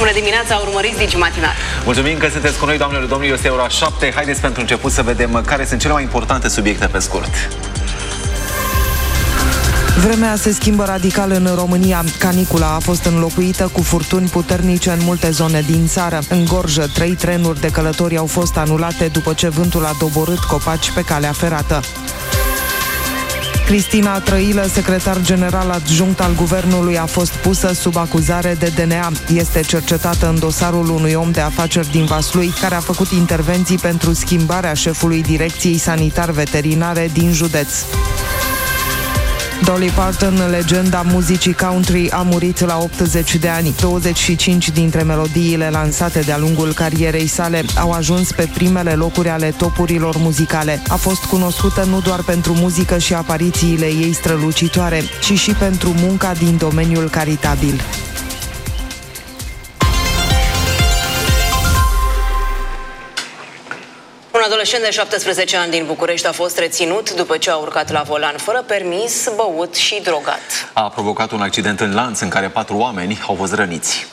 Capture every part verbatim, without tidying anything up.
Bună dimineața, urmăriți Digi Matinal. Mulțumim că sunteți cu noi, doamnelor, domnilor. Este ora șapte. Haideți pentru început să vedem care sunt cele mai importante subiecte pe scurt. Vremea se schimbă radical în România. Canicula a fost înlocuită cu furtuni puternice în multe zone din țară. În Gorjă, trei trenuri de călători au fost anulate după ce vântul a doborât copaci pe calea ferată. Cristina Trăilă, secretar general adjunct al guvernului, a fost pusă sub acuzare de D N A. Este cercetată în dosarul unui om de afaceri din Vaslui, care a făcut intervenții pentru schimbarea șefului Direcției Sanitar-Veterinare din județ. Dolly Parton, legenda muzicii country, a murit la optzeci de ani. douăzeci și cinci dintre melodiile lansate de-a lungul carierei sale au ajuns pe primele locuri ale topurilor muzicale. A fost cunoscută nu doar pentru muzică și aparițiile ei strălucitoare, ci și pentru munca din domeniul caritabil. Un adolescent de șaptesprezece ani din București a fost reținut după ce a urcat la volan fără permis, băut și drogat. A provocat un accident în lanț în care patru oameni au fost răniți.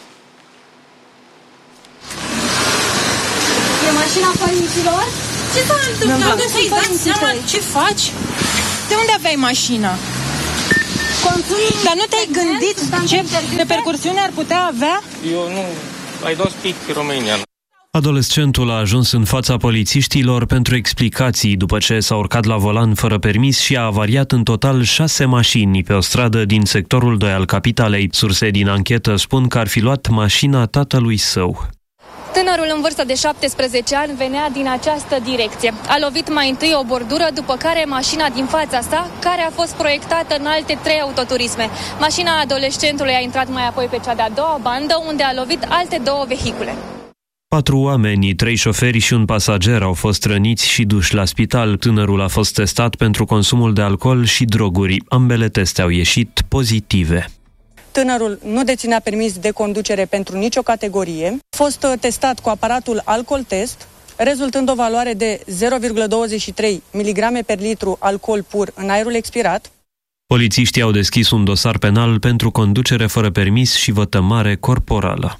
E mașina părinților? Ce s-a întâmplat? Nu ți-ai dat seama ce faci? De unde aveai mașina? Consumii. Dar nu te-ai gândit ce repercursiune ar putea avea? Eu nu... I don't speak Romanian. Adolescentul a ajuns în fața polițiștilor pentru explicații după ce s-a urcat la volan fără permis și a avariat în total șase mașini pe o stradă din sectorul doi al capitalei. Surse din anchetă spun că ar fi luat mașina tatălui său. Tânărul în vârstă de șaptesprezece ani venea din această direcție. A lovit mai întâi o bordură, după care mașina din fața sa, care a fost proiectată în alte trei autoturisme. Mașina adolescentului a intrat mai apoi pe cea de-a doua bandă, unde a lovit alte două vehicule. Patru oameni, trei șoferi și un pasager au fost răniți și duși la spital. Tânărul a fost testat pentru consumul de alcool și droguri. Ambele teste au ieșit pozitive. Tânărul nu deținea permis de conducere pentru nicio categorie. A fost testat cu aparatul alcool test, rezultând o valoare de zero virgulă douăzeci și trei miligrame per litru alcool pur în aerul expirat. Polițiștii au deschis un dosar penal pentru conducere fără permis și vătămare corporală.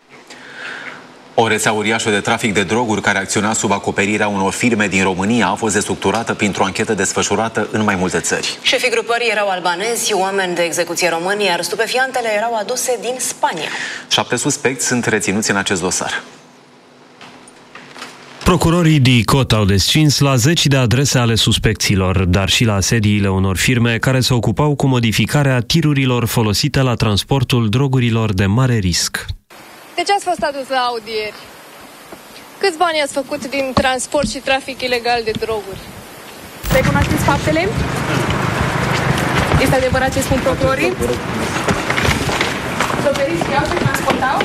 O rețea uriașă de trafic de droguri care acționa sub acoperirea unor firme din România a fost destructurată printr-o anchetă desfășurată în mai multe țări. Șefii grupării erau albanezi, oameni de execuție români, iar stupefiantele erau aduse din Spania. Șapte suspecți sunt reținuți în acest dosar. Procurorii D I C O T au descins la zeci de adrese ale suspecților, dar și la sediile unor firme care se ocupau cu modificarea tirurilor folosite la transportul drogurilor de mare risc. De ce ați fost adus la audieri? Câți bani ați făcut din transport și trafic ilegal de droguri? Recunoașteți faptele? Este adevărat ce spun procurorii? Șoferii știau ce transportau?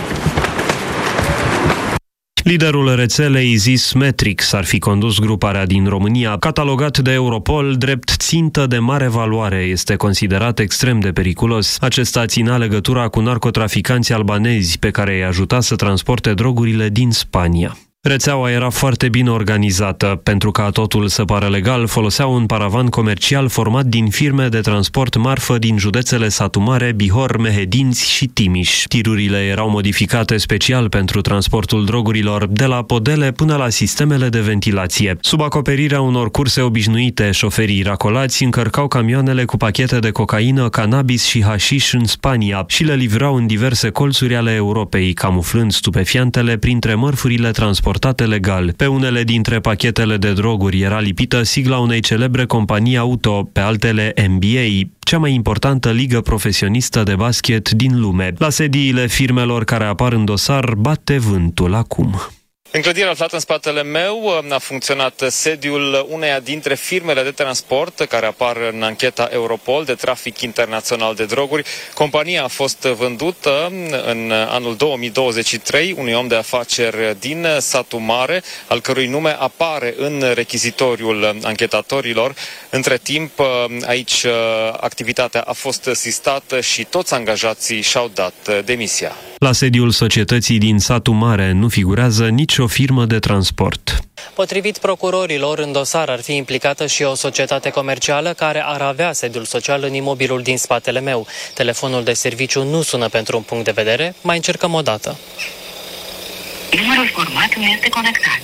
Liderul rețelei zis Matrix ar fi condus gruparea din România, catalogat de Europol drept țintă de mare valoare. Este considerat extrem de periculos. Acesta ținea legătura cu narcotraficanții albanezi pe care îi ajuta să transporte drogurile din Spania. Rețeaua era foarte bine organizată. Pentru ca totul să pară legal, foloseau un paravan comercial format din firme de transport marfă din județele Satu Mare, Bihor, Mehedinți și Timiș. Tirurile erau modificate special pentru transportul drogurilor, de la podele până la sistemele de ventilație. Sub acoperirea unor curse obișnuite, șoferii racolați încărcau camioanele cu pachete de cocaină, cannabis și hașiș în Spania și le livrau în diverse colțuri ale Europei, camuflând stupefiantele printre mărfurile transportate legal. Pe unele dintre pachetele de droguri era lipită sigla unei celebre companii auto, pe altele N B A, cea mai importantă ligă profesionistă de basket din lume. La sediile firmelor care apar în dosar bate vântul acum. În clădirea aflată în spatele meu a funcționat sediul uneia dintre firmele de transport care apar în ancheta Europol de trafic internațional de droguri. Compania a fost vândută în anul două mii douăzeci și trei unui om de afaceri din Satu Mare, al cărui nume apare în rechizitoriul anchetatorilor. Între timp, aici activitatea a fost sistată și toți angajații și-au dat demisia. La sediul societății din Satul Mare nu figurează nicio firmă de transport. Potrivit procurorilor, în dosar ar fi implicată și o societate comercială care ar avea sediul social în imobilul din spatele meu. Telefonul de serviciu nu sună pentru un punct de vedere, mai încercăm o dată. Numărul format nu este conectat.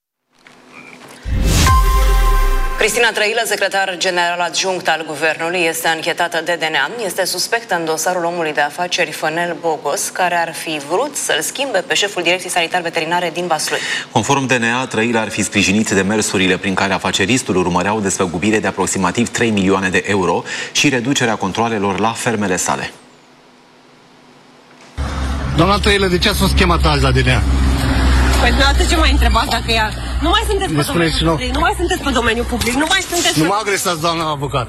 Cristina Trăilă, secretar general adjunct al Guvernului, este anchetată de D N A. Este suspectă în dosarul omului de afaceri Fănel Bogos, care ar fi vrut să-l schimbe pe șeful Direcției Sanitar-Veterinare din Vaslui. Conform D N A, Trăilă ar fi sprijinit demersurile prin care afaceristul urmăreau desfăgubire de aproximativ trei milioane de euro și reducerea controalelor la fermele sale. Doamna Trăilă, de ce ați fost chemat azi la D N A? Păi dumneavoastră ce mai întrebați dacă ea... Nu mai sunteți pe domeniul nou. public, nu mai sunteți pe domeniul public, nu mai sunteți... Nu mă agresați, doamna avocat.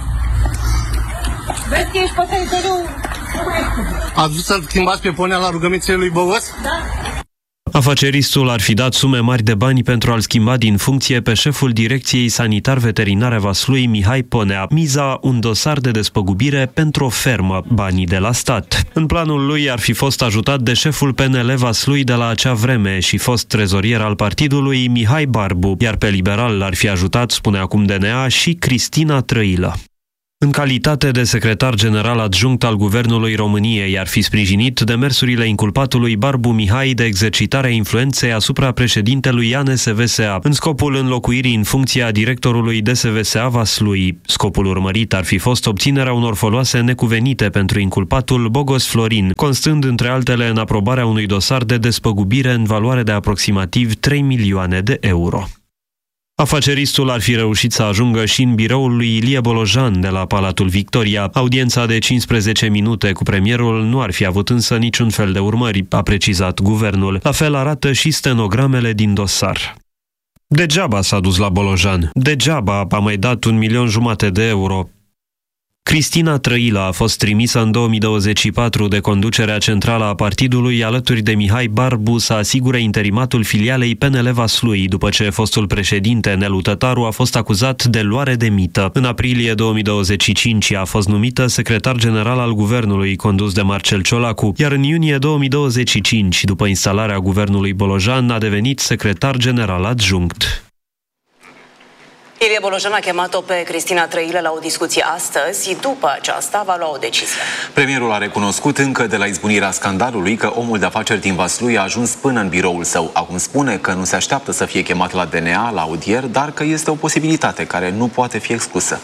Vezi că ești pe teritoriul... Ați vrut să-l schimbați pe ponea la rugămințele lui Bogos? Da. Afaceristul ar fi dat sume mari de bani pentru a-l schimba din funcție pe șeful Direcției Sanitar-Veterinare Vaslui, Mihai Ponea. Miza, un dosar de despăgubire pentru o fermă, banii de la stat. În planul lui ar fi fost ajutat de șeful P N L Vaslui de la acea vreme și fost trezorier al partidului, Mihai Barbu, iar pe liberal l-ar fi ajutat, spune acum D N A, și Cristina Trăilă. În calitate de secretar general adjunct al Guvernului României, ar fi sprijinit demersurile inculpatului Barbu Mihai de exercitarea influenței asupra președintelui A N S V S A, în scopul înlocuirii în funcția directorului D S V S A Vaslui. Scopul urmărit ar fi fost obținerea unor foloase necuvenite pentru inculpatul Bogos Florin, constând între altele în aprobarea unui dosar de despăgubire în valoare de aproximativ trei milioane de euro. Afaceristul ar fi reușit să ajungă și în biroul lui Ilie Bolojan de la Palatul Victoria. Audiența de cincisprezece minute cu premierul nu ar fi avut însă niciun fel de urmări, a precizat guvernul. La fel arată și stenogramele din dosar. Degeaba s-a dus la Bolojan. Degeaba a mai dat un milion jumate de euro. Cristina Trăilă a fost trimisă în două mii douăzeci și patru de conducerea centrală a partidului alături de Mihai Barbu să asigure interimatul filialei P N L Vaslui, după ce fostul președinte Nelu Tătaru a fost acuzat de luare de mită. În aprilie două mii douăzeci și cinci a fost numită secretar general al guvernului, condus de Marcel Ciolacu, iar în iunie două mii douăzeci și cinci, după instalarea guvernului Bolojan, a devenit secretar general adjunct. Ilie Bolojan a chemat-o pe Cristina Trăilă la o discuție astăzi. După aceasta va lua o decizie. Premierul a recunoscut încă de la izbunirea scandalului că omul de afaceri din Vaslui a ajuns până în biroul său. Acum spune că nu se așteaptă să fie chemat la D N A, la audier, dar că este o posibilitate care nu poate fi exclusă.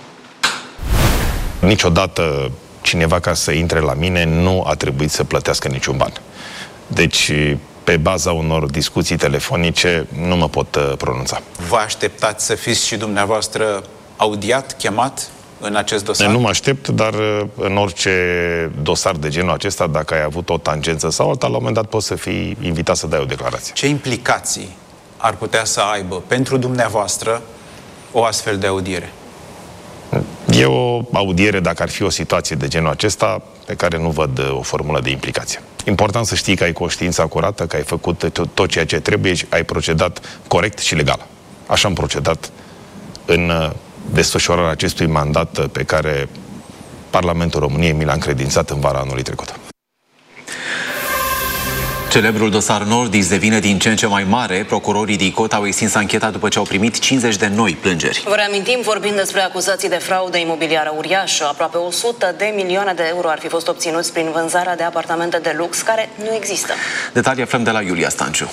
Niciodată cineva, ca să intre la mine, nu a trebuit să plătească niciun ban. Deci, pe baza unor discuții telefonice, nu mă pot uh, pronunța. Vă așteptați să fiți și dumneavoastră audiat, chemat în acest dosar? Nu mă aștept, dar uh, în orice dosar de genul acesta, dacă ai avut o tangență sau alta, la un moment dat poți să fii invitat să dai o declarație. Ce implicații ar putea să aibă pentru dumneavoastră o astfel de audiere? E o audiere, dacă ar fi o situație de genul acesta, pe care nu văd uh, o formulă de implicație. Important să știi că ai conștiința curată, că ai făcut tot ceea ce trebuie și ai procedat corect și legal. Așa am procedat în desfășurarea acestui mandat pe care Parlamentul României mi l-a încredințat în vara anului trecut. Celebrul dosar Nordis devine din ce în ce mai mare. Procurorii D I C O T au extins ancheta după ce au primit cincizeci de noi plângeri. Vă reamintim, vorbim despre acuzații de fraudă imobiliară uriașă. Aproape o sută de milioane de euro ar fi fost obținuți prin vânzarea de apartamente de lux care nu există. Detalii aflăm de la Iulia Stanciu.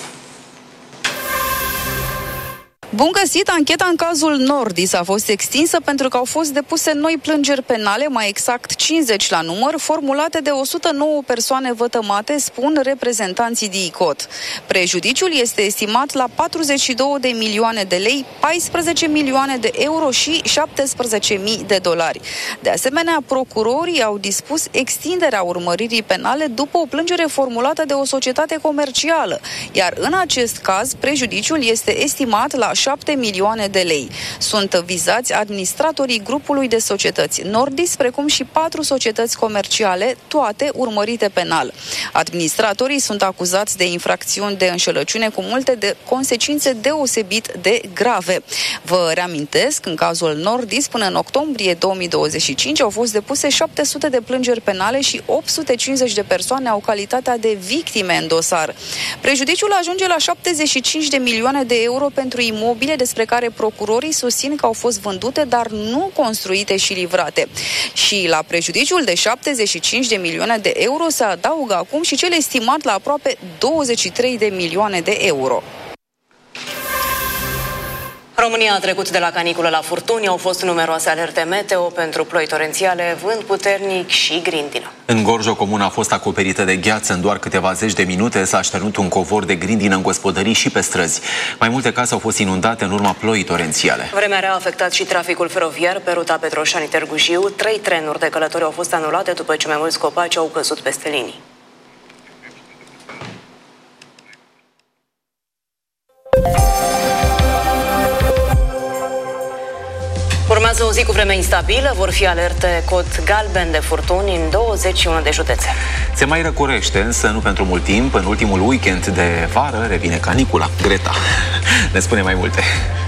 Bun găsit! Ancheta în cazul Nordis a fost extinsă pentru că au fost depuse noi plângeri penale, mai exact cincizeci la număr, formulate de o sută nouă persoane vătămate, spun reprezentanții D I C O T. Prejudiciul este estimat la patruzeci și două de milioane de lei, paisprezece milioane de euro și șaptesprezece mii de dolari. De asemenea, procurorii au dispus extinderea urmăririi penale după o plângere formulată de o societate comercială, iar în acest caz prejudiciul este estimat la șapte milioane de lei. Sunt vizați administratorii grupului de societăți Nordis, precum și patru societăți comerciale, toate urmărite penal. Administratorii sunt acuzați de infracțiuni de înșelăciune cu multe de consecințe deosebit de grave. Vă reamintesc, în cazul Nordis, până în octombrie două mii douăzeci și cinci au fost depuse șapte sute de plângeri penale și opt sute cincizeci de persoane au calitatea de victime în dosar. Prejudiciul ajunge la șaptezeci și cinci de milioane de euro pentru imobile despre care procurorii susțin că au fost vândute, dar nu construite și livrate. Și la prejudiciul de șaptezeci și cinci de milioane de euro se adaugă acum și cel estimat la aproape douăzeci și trei de milioane de euro. România a trecut de la caniculă la furtuni, au fost numeroase alerte meteo pentru ploi torențiale, vânt puternic și grindină. În Gorj, o comună a fost acoperită de gheață. În doar câteva zeci de minute s-a așternut un covor de grindină în gospodării și pe străzi. Mai multe case au fost inundate în urma ploii torențiale. Vremea rea a afectat și traficul feroviar pe ruta Petroșani-Târgu Jiu. Trei trenuri de călători au fost anulate după ce mai mulți copaci au căzut peste linii. Urmează o zi cu vreme instabilă, vor fi alerte cod galben de furtuni în douăzeci și unu de județe. Se mai răcorește, însă nu pentru mult timp. În ultimul weekend de vară revine canicula. Greta ne spune mai multe.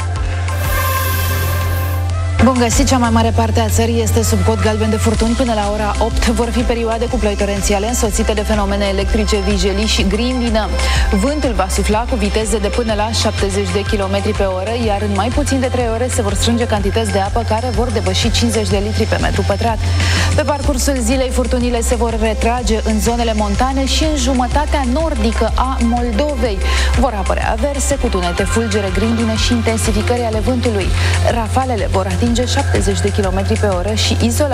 Bun găsit, cea mai mare parte a țării este sub cod galben de furtuni. Până la ora opt vor fi perioade cu ploi torențiale însoțite de fenomene electrice, vijelii și grindină. Vântul va sufla cu viteze de până la șaptezeci de kilometri pe oră, iar în mai puțin de trei ore se vor strânge cantități de apă care vor depăși cincizeci de litri pe metru pătrat. Pe parcursul zilei, furtunile se vor retrage în zonele montane și în jumătatea nordică a Moldovei. Vor apărea averse cu tunete, fulgere, grindină și intensificări ale vântului. Rafalele vor atinge șaptezeci de kilometri pe oră și izolate